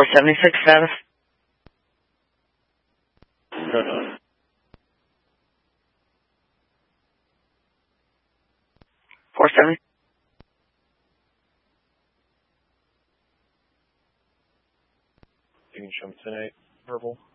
476 status. Code 9. 470. You can show me 10-8, verbal.